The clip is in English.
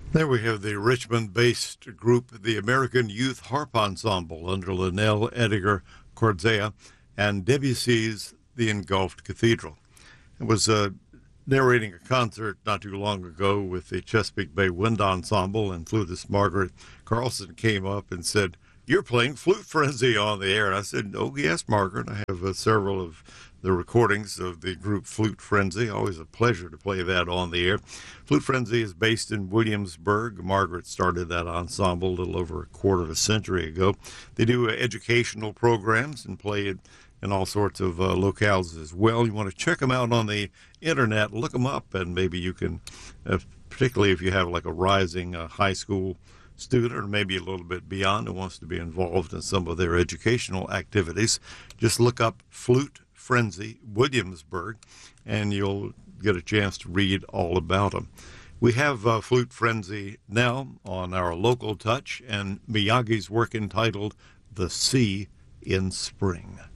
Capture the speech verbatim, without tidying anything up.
There we have the Richmond-based group, the American Youth Harp Ensemble, under Linnell Edgar Cordzea and Debussy's The Engulfed Cathedral. It was uh, narrating a concert not too long ago with the Chesapeake Bay Wind Ensemble, and flutist Margaret Carlson came up and said, "You're playing Flute Frenzy on the air." And I said, "Oh, yes, Margaret. I have uh, several of the recordings of the group Flute Frenzy. Always a pleasure to play that on the air." Flute Frenzy is based in Williamsburg. Margaret started that ensemble a little over a quarter of a century ago. They do uh, educational programs and play it in all sorts of uh, locales as well. You want to check them out on the internet, look them up, and maybe you can, uh, particularly if you have like a rising uh, high school student or maybe a little bit beyond who wants to be involved in some of their educational activities, just look up Flute Frenzy Williamsburg and you'll get a chance to read all about them. We have uh, Flute Frenzy now on our local touch and Miyagi's work entitled The Sea in Spring.